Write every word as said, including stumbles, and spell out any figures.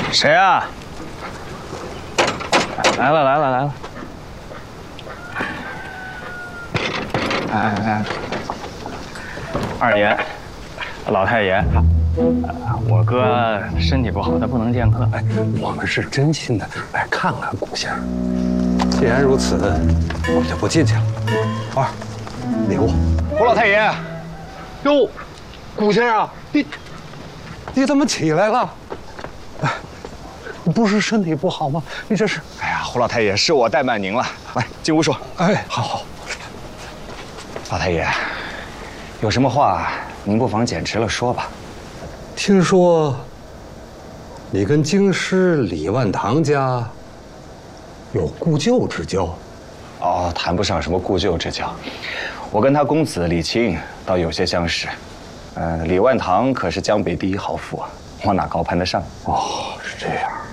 谁啊？来了来了来了！哎哎哎，二爷，老太爷，我哥身体不好，他不能见客。 哎，我们是真心的来看看顾先生。既然如此，我们就不进去了。二，礼物。 胡老太爷，哟，顾先生，你你怎么起来了？哎，你不是身体不好吗？你这是…… 哎呀，胡老太爷，是我怠慢您了。来，进屋说。 哎，好好。 老太爷，有什么话您不妨简直了说吧。 听说你跟京师李万堂家有故旧之交？ 哦，谈不上什么故旧之交，我跟他公子李清倒有些相识。嗯、呃，李万堂可是江北第一豪富啊，我哪高攀得上？ 哦，是这样。